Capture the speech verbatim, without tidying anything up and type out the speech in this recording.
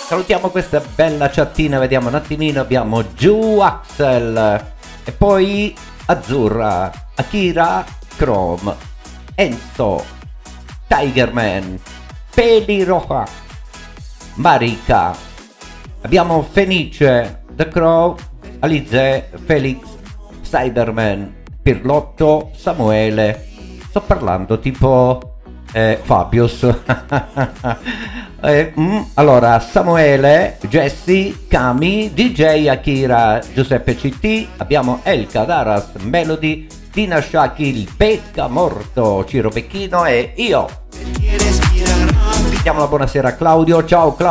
Salutiamo questa bella chattina, vediamo un attimino, abbiamo Giù Axel e poi Azzurra, Akira, Chrome, Enzo, Tigerman, Pelirroja, Marika, abbiamo Fenice, The Crow, Alize, Felix, Cyberman, Pirlotto, Samuele. Sto parlando tipo eh, Fabius. eh, mm, allora, Samuele, Jesse, Kami, D J Akira, Giuseppe C T, abbiamo Elka, Daras, Melody, Tina Shaki, il Pesca Morto, Ciro Becchino e io. Diamo la buonasera a Claudio. Ciao Claudio.